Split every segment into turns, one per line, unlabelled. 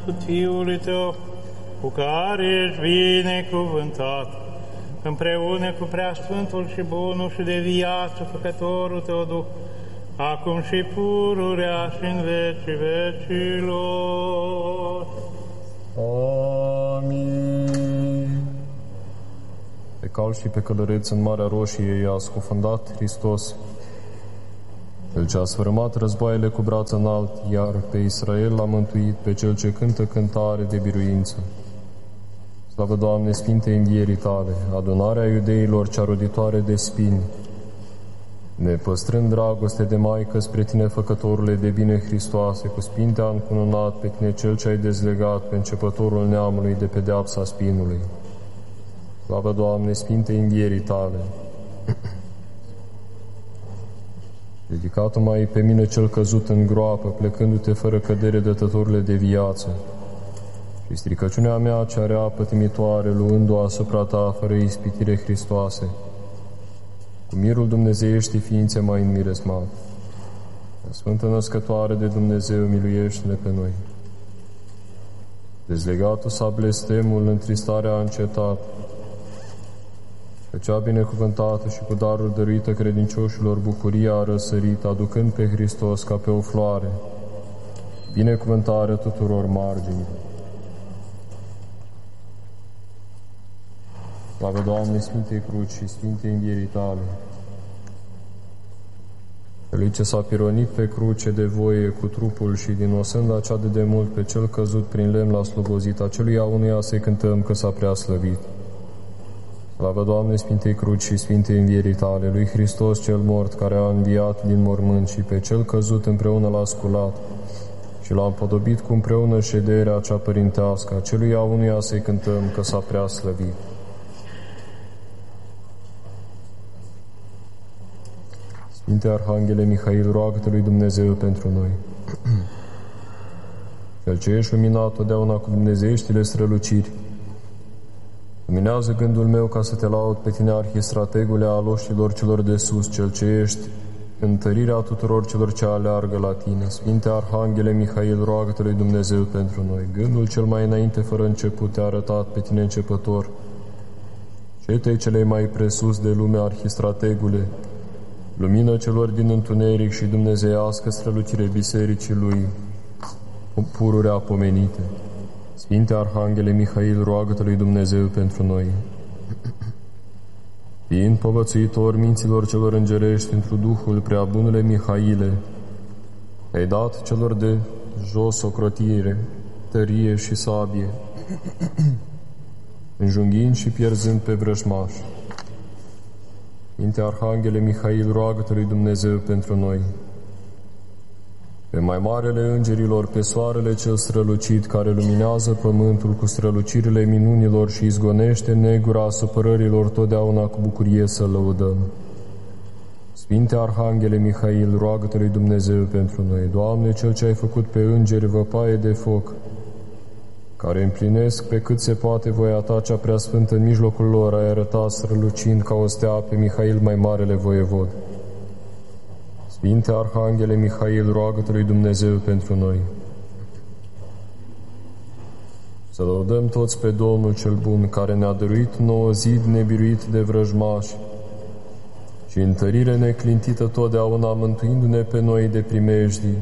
născut Fiului Tău, cu care ești binecuvântat, împreună cu Preasfântul și Bunul și de viață Făcătorul Tău Duh, acum și pururea și în vecii vecilor.
Amin. Pe cal și pe călăreț în Marea Roșie i-a scufundat Hristos, Cel ce a sfărâmat războaiele cu braț înalt, iar pe Israel l-a mântuit, pe Cel ce cântă cântare de biruință. Slavă, Doamne, Sfinte învierii Tale, adunarea iudeilor cea roditoare de spini, ne păstrând dragoste de Maică spre Tine, Făcătorule de bine Hristoase, cu spinte a încununat pe Tine Cel ce ai dezlegat pe începătorul neamului de pedeapsa spinului. Slavă, Doamne, Sfinte învierii Tale! Ridicat-o mai pe mine cel căzut în groapă, plecându-te fără cădere, dătătorule de viață, și stricăciunea mea cea rea pătimitoare, luând-o asupra Ta fără ispitire, Hristoase, cu mirul dumnezeiești ființe mai înmiresmat. Sfântă Născătoare de Dumnezeu, miluiește-ne pe noi. Dezlegat-o s-a blestemul, întristarea a încetat, că cea binecuvântată și cu darul dăruită credincioșilor bucuria a răsărit, aducând pe Hristos ca pe o floare, binecuvântare tuturor marginilor. Slavă, Doamne, Sfintei Cruci și Sfintei învierii Tale, Celui ce s-a pironit pe cruce de voie cu trupul și din osânda cea de demult pe Cel căzut prin lemn l-a slobozit, aceluia unuia să-i cântăm că s-a prea slăvit. Slavă, Doamne, Sfintei Cruci și Sfintei învierii Tale, lui Hristos cel mort, care a înviat din mormânt, și pe Cel căzut împreună l-a sculat și l-a împodobit cu împreună șederea cea părintească, aceluia unuia să-i cântăm că s-a prea slăvit. Sfinte Arhanghele Mihail, roagă-te lui Dumnezeu pentru noi. Cel ce ești luminat totdeauna cu dumnezeieștile străluciri, luminează gândul meu ca să te laud pe Tine, Arhistrategule al oștilor celor de sus, Cel ce ești întărirea tuturor celor ce aleargă la Tine. Sfinte Arhanghele Mihail, roagă-te lui Dumnezeu pentru noi. Gândul cel mai înainte, fără început, te-a arătat pe Tine începător, cetei celei mai presus de lume, Arhistrategule, lumină celor din întuneric și dumnezeiască strălucire bisericii Lui, pururea pomenite. Sfinte Arhanghele Mihail, roagă-te lui Dumnezeu pentru noi. Fiind povățuitor minților celor îngerești întru Duhul preabunule Mihaile, ai dat celor de jos ocrotire, tărie și sabie, înjunghind și pierzând pe vrăjmași. Sfinte Arhanghele Mihail, roagă-te lui Dumnezeu pentru noi. Pe mai marele îngerilor, pe soarele cel strălucit, care luminează pământul cu strălucirile minunilor și izgonește negura supărărilor, totdeauna cu bucurie să lăudăm. Sfinte Arhanghele Mihail, roagă-te lui Dumnezeu pentru noi. Doamne, Cel ce ai făcut pe îngeri văpaie de foc, care împlinesc pe cât se poate voia Ta cea preasfântă, în mijlocul lor ai arătat strălucind ca o stea pe Mihail, mai marele voievod. Sfinte Arhanghele Mihail, roagă-te lui Dumnezeu pentru noi. Să lăudăm toți pe Domnul cel bun, care ne-a dăruit nouă zid nebiruit de vrăjmași și întărire neclintită totdeauna, mântuindu-ne pe noi de primejdii,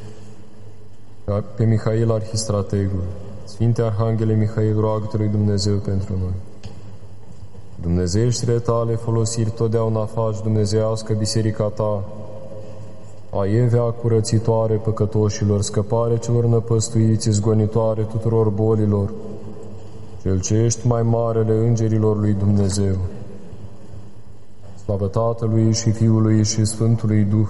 pe Mihail Arhistrategul. Sfinte Arhanghele Mihail, roagă-te lui Dumnezeu pentru noi. Dumnezeieștile Tale folosiri totdeauna faci dumnezeiască biserica Ta, aievea curățitoare păcătoșilor, scăpare celor năpăstuiți, izgonitoare tuturor bolilor, Cel ce ești mai marele îngerilor lui Dumnezeu. Slavă Tatălui și Fiului și Sfântului Duh.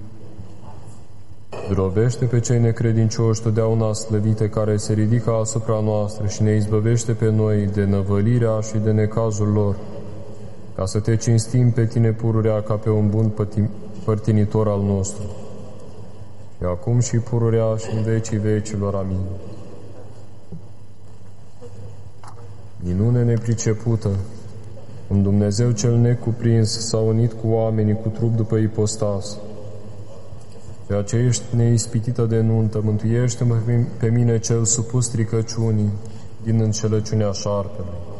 Zdrobește pe cei necredincioși totdeauna slăvite, care se ridică asupra noastră, și ne izbăvește pe noi de năvălirea și de necazul lor, ca să Te cinstim pe Tine pururea ca pe un bun părtinitor al nostru. Și acum și pururea și în vecii vecilor. Amin. Minune nepricepută, cum Dumnezeu cel necuprins s-a unit cu oamenii cu trup după ipostas, ceea ce ești neispitită de nuntă, mântuiește-mă pe mine cel supus stricăciunii din înșelăciunea șarpelui.